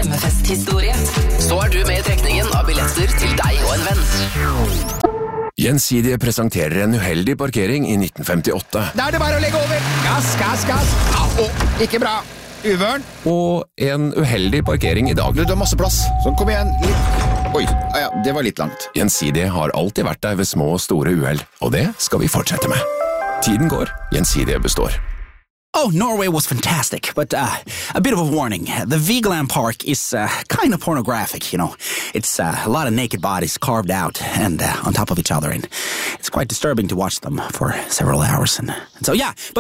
hjemmefesthistorie. Så du med I trekningen av billetter til deg og en venn. Gjensidige presenterer en uheldig parkering I 1958. Da det bare å legge over. Gass, gass, gass. Ikke bra. Uvørn. Og en uheldig parkering I dag. Du har masse plass. Så kom igjen. Oi, ja, det var litt langt. Gjensidige har alltid vært der ved små og store uheld, og det skal vi fortsette med. Tiden går, Gjensidige består. Oh, Norway was fantastic, but a bit of a warning. The Vigeland Park is kind of pornographic, you know. It's a lot of naked bodies carved out and on top of each other, and it's quite disturbing to watch them for several hours. And so, yeah, but